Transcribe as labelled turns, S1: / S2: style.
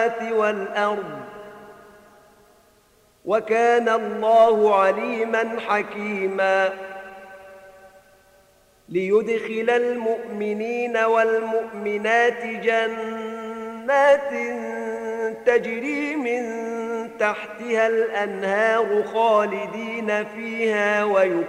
S1: والأرض وكان الله عليما حكيما ليدخل المؤمنين والمؤمنات جنات تجري من تحتها الأنهار خالدين فيها